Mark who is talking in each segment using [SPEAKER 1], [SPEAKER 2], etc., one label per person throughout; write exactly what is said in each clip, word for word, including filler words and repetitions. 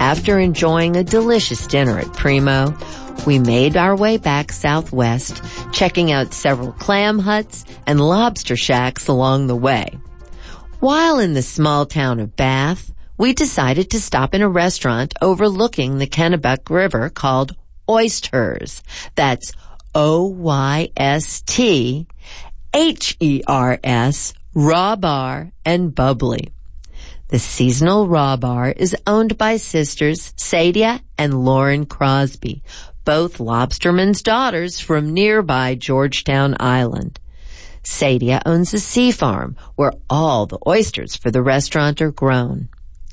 [SPEAKER 1] After enjoying a delicious dinner at Primo, we made our way back southwest, checking out several clam huts and lobster shacks along the way. While in the small town of Bath, we decided to stop in a restaurant overlooking the Kennebec River called Oysters. That's O Y S T H E R S, Raw Bar and Bubbly. The seasonal Raw Bar is owned by sisters Sadia and Lauren Crosby, both lobstermen's daughters from nearby Georgetown Island. Sadia owns a sea farm where all the oysters for the restaurant are grown.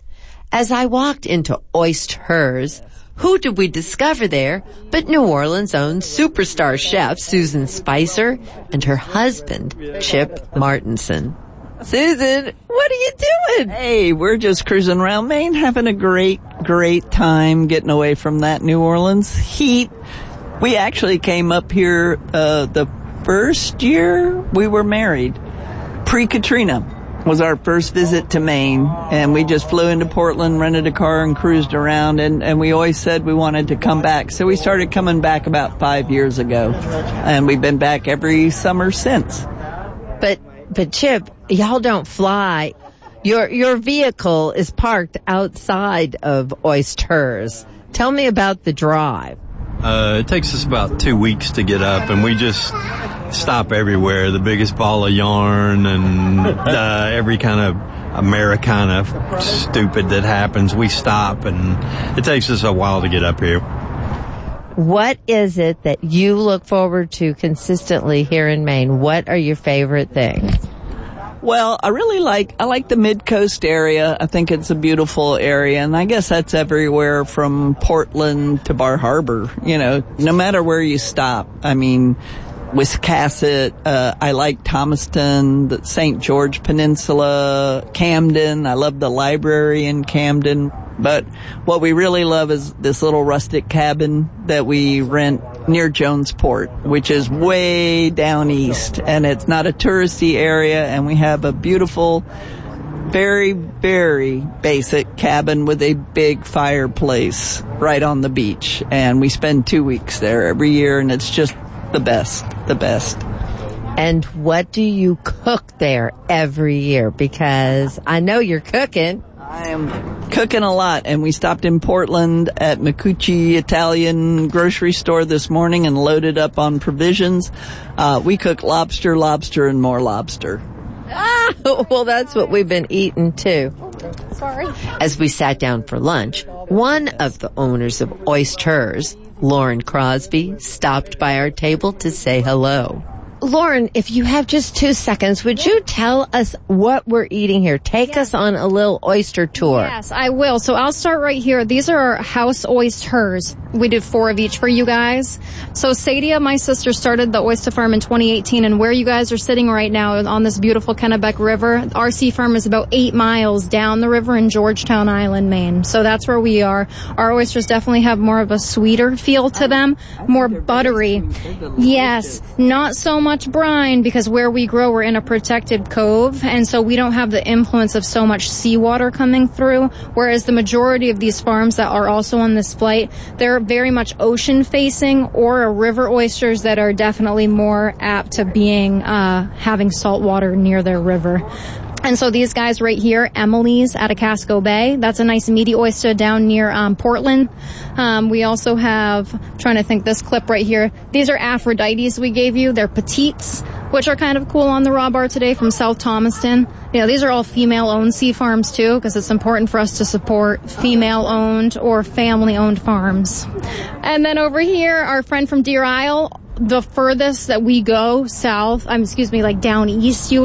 [SPEAKER 1] As I walked into Oysters, who did we discover there but New Orleans' own superstar chef Susan Spicer and her husband, Chip Martinson. Susan, what are you doing?
[SPEAKER 2] Hey, we're just cruising around Maine, having a great, great time getting away from that New Orleans heat. We actually came up here uh the first year we were married. Pre-Katrina was our first visit to Maine, and we just flew into Portland, rented a car, and cruised around, and, and we always said we wanted to come back. So we started coming back about five years ago, and we've been back every summer since.
[SPEAKER 1] But But Chip, y'all don't fly. Your your vehicle is parked outside of Oysters. Tell me about the drive.
[SPEAKER 3] Uh, it takes us about two weeks to get up, and we just stop everywhere. The biggest ball of yarn and uh, every kind of Americana stupid that happens, we stop, and it takes us a while to get up here.
[SPEAKER 1] What is it that you look forward to consistently here in Maine? What are your favorite things?
[SPEAKER 2] Well, I really like, I like the mid-coast area. I think it's a beautiful area, and I guess that's everywhere from Portland to Bar Harbor, you know, no matter where you stop. I mean, Wiscasset, uh, I like Thomaston, the Saint George Peninsula, Camden. I love the library in Camden. But what we really love is this little rustic cabin that we rent near Jonesport, which is way down east. And it's not a touristy area, and we have a beautiful, very, very basic cabin with a big fireplace right on the beach. And we spend two weeks there every year, and it's just the best, the best.
[SPEAKER 1] And what do you cook there every year? Because I know you're cooking.
[SPEAKER 2] I am cooking a lot, and we stopped in Portland at Micucci Italian grocery store this morning and loaded up on provisions. Uh, we cook lobster, lobster, and more lobster.
[SPEAKER 1] Ah, well, that's what we've been eating too. Sorry. As we sat down for lunch, one of the owners of Oysters, Lauren Crosby, stopped by our table to say hello. Lauren, if you have just two seconds, would you tell us what we're eating here? Take yes. us on a little oyster tour.
[SPEAKER 4] Yes, I will. So I'll start right here. These are our house oysters. We did four of each for you guys. So Sadia, my sister, started the oyster farm in twenty eighteen, and where you guys are sitting right now on this beautiful Kennebec River, our sea farm is about eight miles down the river in Georgetown Island, Maine. So that's where we are. Our oysters definitely have more of a sweeter feel to them, more buttery. Yes, not so much much brine because where we grow, we're in a protected cove, and so we don't have the influence of so much seawater coming through, whereas the majority of these farms that are also on this flight, they're very much ocean facing or are river oysters that are definitely more apt to being uh having salt water near their river. And so these guys right here, Emily's out of Casco Bay, that's a nice meaty oyster down near um, Portland. Um, we also have, I'm trying to think, this clip right here. These are Aphrodites we gave you. They're petites, which are kind of cool on the raw bar today from South Thomaston. Yeah, these are all female-owned sea farms too, because it's important for us to support female-owned or family-owned farms. And then over here, our friend from Deer Isle, the furthest that we go south, um, excuse me, like down east, you